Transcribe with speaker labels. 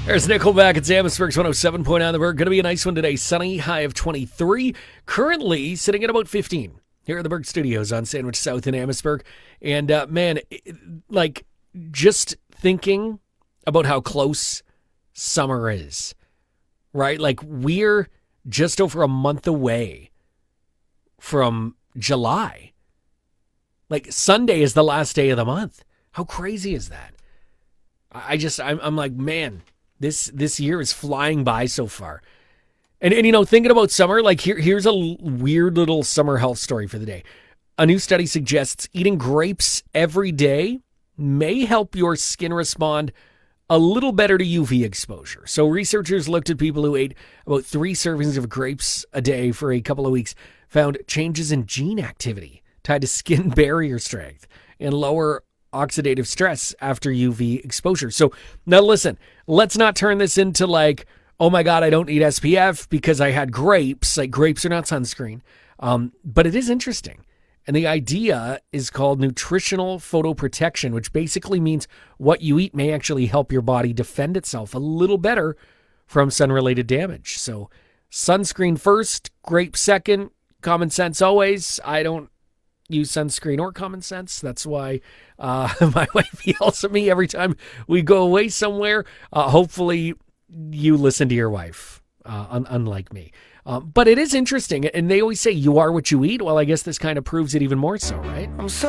Speaker 1: There's Nickelback. It's Amherstburg's 107.9 The Berg. Going to be a nice one today. Sunny, high of 23. Currently sitting at about 15 here at the Berg Studios on Sandwich South in Amherstburg. And just thinking about how close summer is, right? Like, we're just over a month away from July. Like, Sunday is the last day of the month. How crazy is that? I'm like, man, this year is flying by so far. And thinking about summer, like here's a weird little summer health story for the day. A new study suggests eating grapes every day may help your skin respond a little better to UV exposure. So researchers looked at people who ate about 3 servings of grapes a day for a couple of weeks, found changes in gene activity tied to skin barrier strength and lower oxidative stress after UV exposure. So now listen, let's not turn this into like, oh my God, I don't need SPF because I had grapes. Like, grapes are not sunscreen. But it is interesting. And the idea is called nutritional photoprotection, which basically means what you eat may actually help your body defend itself a little better from sun-related damage. So sunscreen first, grape second, common sense always. I don't use sunscreen or common sense. That's why my wife yells at me every time we go away somewhere. Hopefully you listen to your wife, unlike me. But it is interesting, and they always say you are what you eat. Well, I guess this kind of proves it even more so, right?